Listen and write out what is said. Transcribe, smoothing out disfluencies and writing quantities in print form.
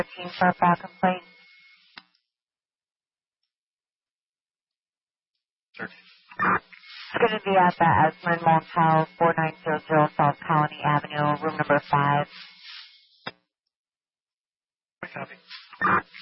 13 for a file complaint. It's going to be at the Esmond Motel, 4900 South Colony Avenue, room number 5. Copy.